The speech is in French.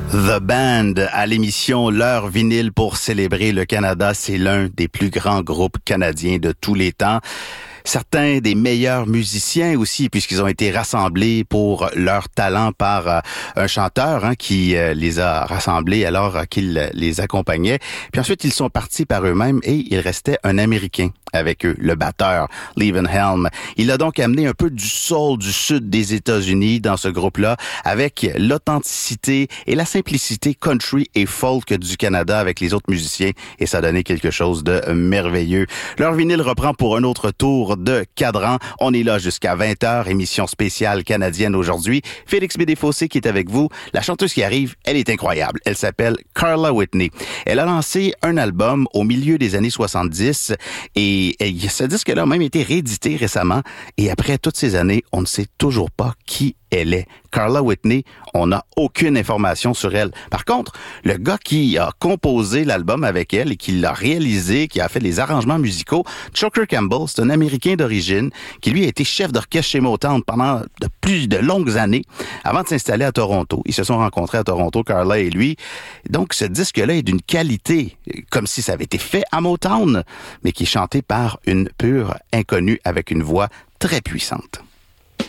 The Band à l'émission L'heure vinyle pour célébrer le Canada. C'est l'un des plus grands groupes canadiens de tous les temps. Certains des meilleurs musiciens aussi, puisqu'ils ont été rassemblés pour leur talent par un chanteur qui les a rassemblés alors qu'il les accompagnait. Puis ensuite, ils sont partis par eux-mêmes et il restait un Américain avec eux, le batteur, Levon Helm. Il a donc amené un peu du soul du sud des États-Unis dans ce groupe-là, avec l'authenticité et la simplicité country et folk du Canada avec les autres musiciens, et ça a donné quelque chose de merveilleux. Leur vinyle reprend pour un autre tour de cadran. On est là jusqu'à 20h, émission spéciale canadienne aujourd'hui. Félix Bédéfossé qui est avec vous. La chanteuse qui arrive, elle est incroyable. Elle s'appelle Carla Whitney. Elle a lancé un album au milieu des années 70 et ce disque-là a même été réédité récemment. Et après toutes ces années, on ne sait toujours pas qui elle est. Carla Whitney, on n'a aucune information sur elle. Par contre, le gars qui a composé l'album avec elle et qui l'a réalisé, qui a fait les arrangements musicaux, Choker Campbell, c'est un Américain d'origine qui lui a été chef d'orchestre chez Motown pendant de longues années avant de s'installer à Toronto. Ils se sont rencontrés à Toronto, Carla et lui. Donc, ce disque-là est d'une qualité, comme si ça avait été fait à Motown, mais qui est chanté par une pure inconnue avec une voix très puissante.